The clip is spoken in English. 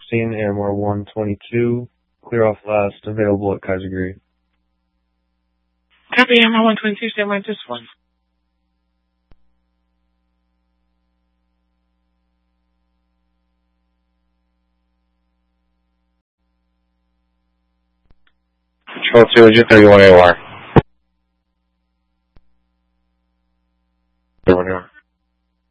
116, AMR 122, clear off last, available at Kaiser Green. Copy, AMR 122, stand by this one. Control 2, Legit 31 AOR.